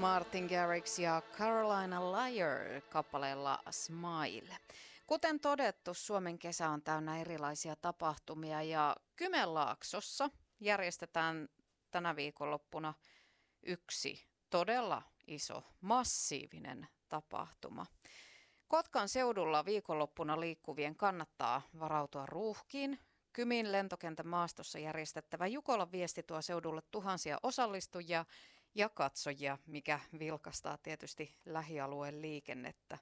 Martin Garrix ja Carolina Liar kappaleella Smile. Kuten todettu, Suomen kesä on täynnä erilaisia tapahtumia ja Kymenlaaksossa järjestetään tänä viikonloppuna yksi todella iso, massiivinen tapahtuma. Kotkan seudulla viikonloppuna liikkuvien kannattaa varautua ruuhkiin. Kymin lentokentän maastossa järjestettävä Jukolan viesti tuo seudulle tuhansia osallistujia ja katsojia, mikä vilkastaa tietysti lähialueen liikennettä.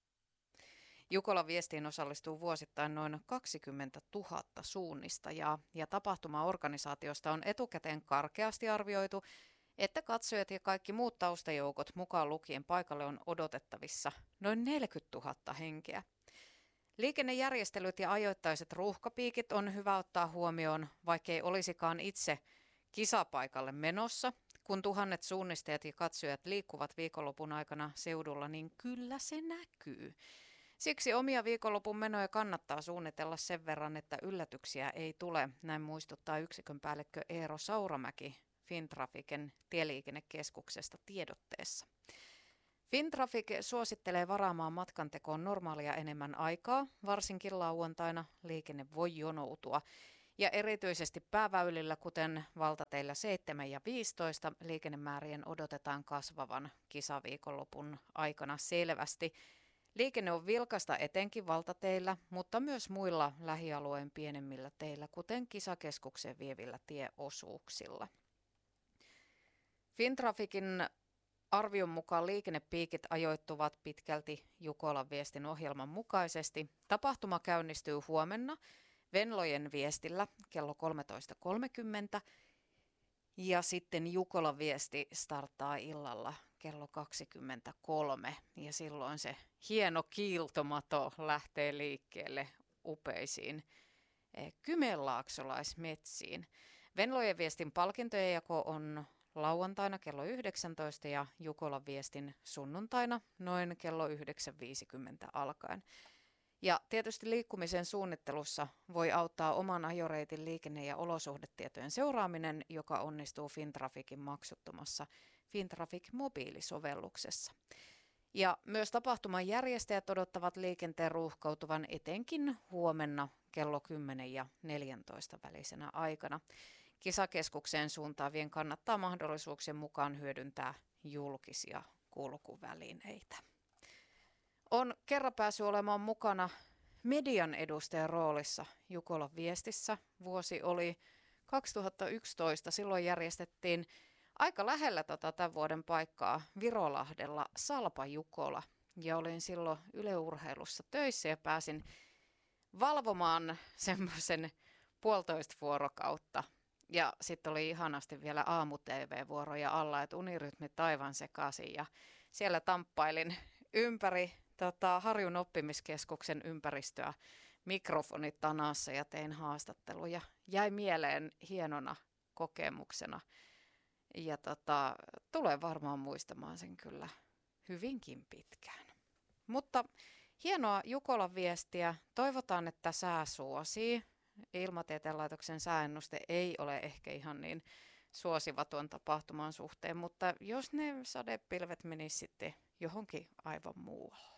Jukolan viestiin osallistuu vuosittain noin 20 000 suunnistajaa ja tapahtumaorganisaatiosta on etukäteen karkeasti arvioitu, että katsojat ja kaikki muut taustajoukot mukaan lukien paikalle on odotettavissa noin 40 000 henkeä. Liikennejärjestelyt ja ajoittaiset ruuhkapiikit on hyvä ottaa huomioon, vaikkei olisikaan itse kisapaikalle menossa. Kun tuhannet suunnistajat ja katsojat liikkuvat viikonlopun aikana seudulla, niin kyllä se näkyy. Siksi omia viikonlopun menoja kannattaa suunnitella sen verran, että yllätyksiä ei tule. Näin muistuttaa yksikön päällikkö Eero Sauramäki Fintrafiken tieliikennekeskuksesta tiedotteessa. Fintraffic suosittelee varaamaan matkantekoon normaalia enemmän aikaa, varsinkin lauantaina liikenne voi jonoutua. Ja erityisesti pääväylillä, kuten valtateillä 7 ja 15, liikennemäärien odotetaan kasvavan kisaviikonlopun aikana selvästi. Liikenne on vilkasta etenkin valtateillä, mutta myös muilla lähialueen pienemmillä teillä, kuten kisakeskukseen vievillä tieosuuksilla. Fintraficin arvion mukaan liikennepiikit ajoittuvat pitkälti Jukolan viestin ohjelman mukaisesti. Tapahtuma käynnistyy huomenna Venlojen viestillä kello 13.30 ja sitten Jukolan viesti starttaa illalla kello 23 ja silloin se hieno kiiltomato lähtee liikkeelle upeisiin kymenlaaksolaismetsiin. Venlojen viestin palkintojen jako on lauantaina kello 19 ja Jukolan viestin sunnuntaina noin kello 9.50 alkaen. Ja tietysti liikkumisen suunnittelussa voi auttaa oman ajoreitin liikenne- ja olosuhdetietojen seuraaminen, joka onnistuu Fintraficin maksuttomassa Fintrafic-mobiilisovelluksessa. Ja myös tapahtuman järjestäjät odottavat liikenteen ruuhkautuvan etenkin huomenna kello 10 ja 14 välisenä aikana. Kisakeskukseen suuntaavien kannattaa mahdollisuuksien mukaan hyödyntää julkisia kulkuvälineitä. On kerran päässyt olemaan mukana median edustajan roolissa Jukolan viestissä. Vuosi oli 2011. Silloin järjestettiin aika lähellä tämän vuoden paikkaa Virolahdella Salpa Jukola. Ja olin silloin Yle Urheilussa töissä ja pääsin valvomaan semmoisen 1,5 vuorokautta. Ja sitten oli ihanasti vielä aamu-tv-vuoroja alla, että unirytmi taivaan sekaisin. Ja siellä tamppailin ympäri Harjun oppimiskeskuksen ympäristöä mikrofonit tanassa ja tein haastatteluja. Jäi mieleen hienona kokemuksena ja tulen varmaan muistamaan sen kyllä hyvinkin pitkään. Mutta hienoa Jukolan viestiä. Toivotaan, että sää suosii. Ilmatieteen laitoksen sääennuste ei ole ehkä ihan niin suosiva tuon tapahtuman suhteen, mutta jos ne sadepilvet menisivät sitten johonkin aivan muualle.